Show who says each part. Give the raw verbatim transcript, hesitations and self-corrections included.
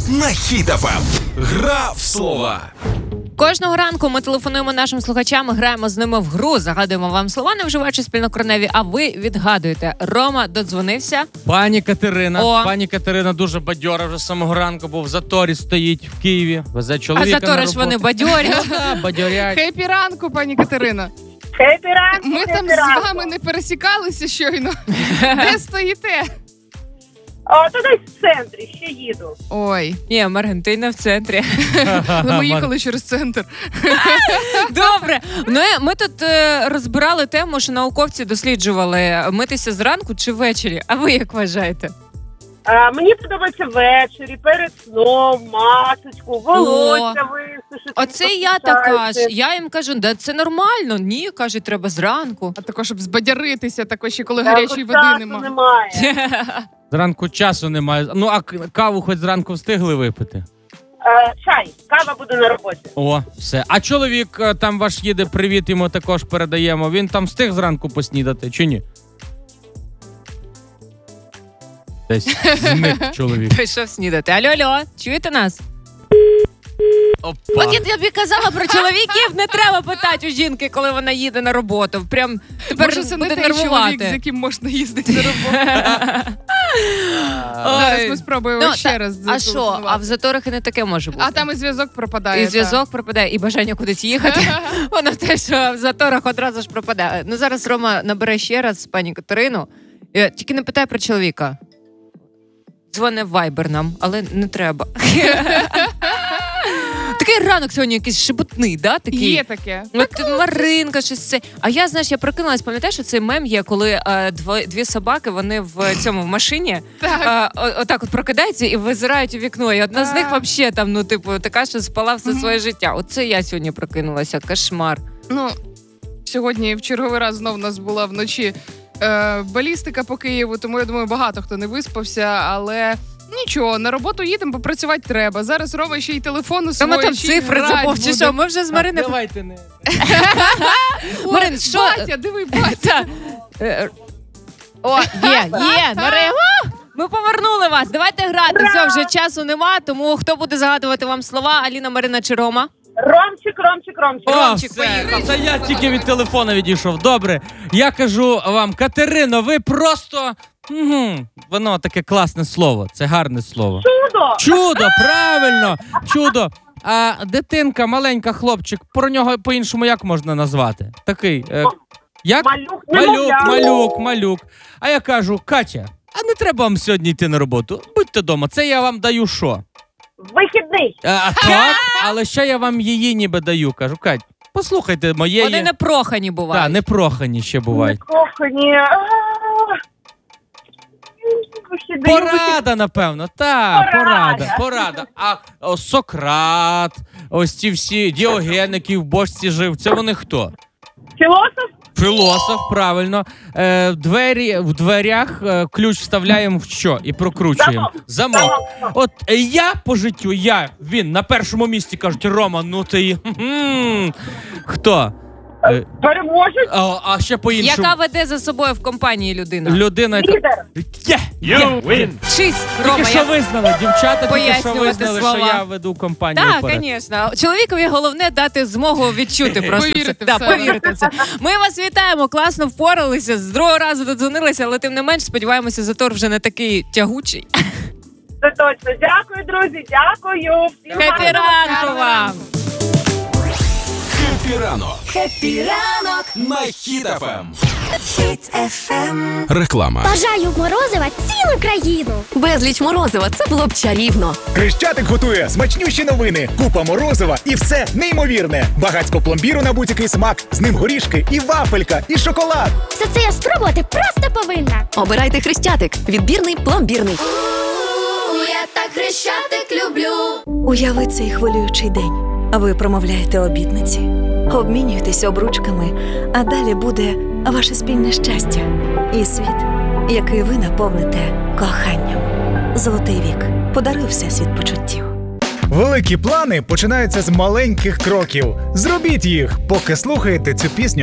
Speaker 1: на Хіт еф ем. Гра в слова.
Speaker 2: Кожного ранку ми телефонуємо нашим слухачам і граємо з ними в гру. Загадуємо вам слова, не вживаючи спільнокореневі, а ви відгадуєте. Рома додзвонився.
Speaker 3: Пані Катерина.
Speaker 2: О.
Speaker 3: Пані Катерина дуже бадьора вже з самого ранку, бо в заторі стоїть в Києві, везе чоловіка
Speaker 2: А затори
Speaker 3: на
Speaker 2: ж
Speaker 3: роботу.
Speaker 2: вони бадьорі.
Speaker 3: Да, бадьорять.
Speaker 4: Хеппі ранку, пані Катерина.
Speaker 5: Хеппі ранку,
Speaker 4: Ми
Speaker 5: хеппі
Speaker 4: там з
Speaker 5: ранку.
Speaker 4: вами не пересікалися щойно. Де стоїте?
Speaker 5: А, то десь в центрі, ще їду.
Speaker 4: Ой,
Speaker 2: Ні, Марин, ти не в центрі.
Speaker 4: але ми їхали через центр.
Speaker 2: Добре. Ну, ми тут е, розбирали тему, що науковці досліджували, митися зранку чи ввечері. А ви як вважаєте?
Speaker 5: А, мені подобається ввечері, перед сном, масочку, волосся висушити.
Speaker 2: Оце я така ж. Я їм кажу, да це нормально. Ні, кажуть, треба зранку.
Speaker 4: А також, щоб збадяритися, також ще коли гарячої води нема.
Speaker 5: немає.
Speaker 3: Зранку часу немає. Ну, а к- каву хоч зранку встигли випити?
Speaker 5: А, чай, кава буде на роботі.
Speaker 3: О, все. А чоловік е, там ваш їде, привіт йому також передаємо. Він там встиг зранку поснідати, чи ні? Десь зник чоловік.
Speaker 2: Пішов снідати. Алло-алло, чуєте нас?
Speaker 3: Опа.
Speaker 2: От я тобі казала про чоловіків, не треба питати у жінки, коли вона їде на роботу. Прям тепер
Speaker 4: Може, це не
Speaker 2: буде
Speaker 4: той чоловік, з
Speaker 2: нервувати.
Speaker 4: яким можна їздити на роботу. Зараз ми спробуємо
Speaker 2: Ну,
Speaker 4: ще
Speaker 2: та-
Speaker 4: раз
Speaker 2: А що?
Speaker 4: зателефонувати.
Speaker 2: А в заторах і не таке може бути.
Speaker 4: А там і зв'язок пропадає.
Speaker 2: І
Speaker 4: так.
Speaker 2: зв'язок пропадає, і бажання кудись їхати. Воно те, що в заторах одразу ж пропадає. Ну зараз Рома набере ще раз пані Катерину. Е, Тільки не питай про чоловіка. Дзвони в Вайбер нам, але не треба. Такий ранок сьогодні якийсь шебутний, да? Такий?
Speaker 4: Є таке.
Speaker 2: От Маринка, щось це. А я, знаєш, я прокинулась, пам'ятаєш, що цей мем є, коли е, дво, дві собаки, вони в цьому в машині,
Speaker 4: Так.
Speaker 2: е, о- отак от прокидаються і визирають у вікно. І одна з них
Speaker 4: Так.
Speaker 2: взагалі там, ну, типу, така, що спала все своє життя. Оце я сьогодні прокинулася, кошмар.
Speaker 4: Ну, сьогодні в черговий раз знов у нас була вночі е, балістика по Києву, тому я думаю, багато хто не виспався, але нічого, на роботу їдемо, попрацювати треба. Зараз Рома ще й телефону
Speaker 2: Рома
Speaker 4: свої
Speaker 2: там
Speaker 4: ще й
Speaker 2: цифри
Speaker 4: грать
Speaker 2: забув, чи
Speaker 4: буде.
Speaker 2: що? Ми вже з Мариною...
Speaker 3: Давайте не.
Speaker 4: Ой,
Speaker 2: Марин, що?
Speaker 4: Батя, диви, батя.
Speaker 2: Та. Е, О, є, є, Марин. У! Ми повернули вас. Давайте грати. Все, вже часу нема, тому хто буде загадувати вам слова? Аліна, Марина чи Рома?
Speaker 5: Ромчик, Ромчик, Ромчик.
Speaker 3: О,
Speaker 2: Ромчик,
Speaker 3: все.
Speaker 2: поїхав.
Speaker 3: Та я тільки від телефона відійшов. Добре. Я кажу вам, Катерино, ви просто... Угу. Воно таке класне слово. Це гарне слово.
Speaker 5: Чудо!
Speaker 3: Чудо, правильно, чудо. А дитинка, маленька хлопчик, про нього по-іншому як можна назвати? Такий, е, як?
Speaker 5: Малюк,
Speaker 3: Малюк,
Speaker 5: немовля.
Speaker 3: малюк, малюк. А я кажу, Катя, а не треба вам сьогодні йти на роботу. Будьте вдома, це я вам даю що?
Speaker 5: Вихідний.
Speaker 3: А, так, але ще я вам її ніби даю. Кажу, Кать, послухайте моєї.
Speaker 2: Вони не прохані
Speaker 3: Так,
Speaker 2: бувають.
Speaker 3: непрохані ще бувають.
Speaker 5: Кохані. А, вихідний, вихідний.
Speaker 3: Порада, напевно, так,
Speaker 5: Порада.
Speaker 3: порада, порада. А о, Сократ, ось ці всі Діоген, який в бочці жив, це вони хто?
Speaker 5: Філософ?
Speaker 3: Філософ, правильно. Е, в, двері, в дверях е, ключ вставляємо в що? І прокручуємо. Замок.
Speaker 5: Замок.
Speaker 3: От е, я по життю, я, він на першому місці, кажуть, Рома, ну ти... м-м. Хто? Е,
Speaker 5: Переможець?
Speaker 3: а, а ще по-іншому.
Speaker 2: Яка веде за собою в компанії людина?
Speaker 3: Людина, яка...
Speaker 5: Лідер.
Speaker 3: Є, є.
Speaker 2: Шість, Рома,
Speaker 3: Тільки що
Speaker 2: я...
Speaker 3: визнали, дівчата тільки що
Speaker 2: Пояснювати
Speaker 3: визнали,
Speaker 2: слова.
Speaker 3: що я веду компанію
Speaker 2: Так,
Speaker 3: вперед.
Speaker 2: звісно. Чоловікові головне дати змогу відчути просто
Speaker 4: Повірити
Speaker 2: це.
Speaker 4: в
Speaker 2: Да,
Speaker 4: себе.
Speaker 2: повірити в це. Ми вас вітаємо, класно впоралися, з другого разу додзвонилися, але тим не менш, сподіваємося, затор вже не такий тягучий.
Speaker 5: Це точно. Дякую, друзі, дякую. Всім
Speaker 2: Хеппі
Speaker 5: гарного
Speaker 2: ранку вам!
Speaker 1: Хеппі ранок
Speaker 6: Хеппі ранок,
Speaker 1: на Хіт еф ем.
Speaker 6: Хіт еф ем.
Speaker 1: Реклама.
Speaker 7: Бажаю морозива цілу країну.
Speaker 6: Безліч морозива, це було б чарівно.
Speaker 8: Хрещатик готує смачнющі новини, купа морозива і все неймовірне. Багацько пломбіру на будь-який смак, з ним горішки і вафелька, і шоколад.
Speaker 7: Все це я спробувати просто повинна.
Speaker 6: Обирайте Хрещатик. Відбірний, пломбірний.
Speaker 7: Я так хрещатик люблю.
Speaker 9: Уяви цей хвилюючий день. А ви промовляєте обітниці, обмінюєтесь обручками, а далі буде ваше спільне щастя і світ, який ви наповните коханням. Золотий вік. Подаруй всесвіт почуттів.
Speaker 8: Великі плани починаються з маленьких кроків. Зробіть їх, поки слухаєте цю пісню.